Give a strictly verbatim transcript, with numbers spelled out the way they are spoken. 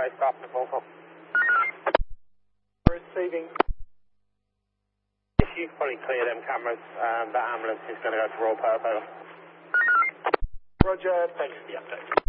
X-ray stop in Volvo. Receiving. If you can probably clear them cameras, um, that ambulance is going to go to Royal Purple. Roger, thanks for the update.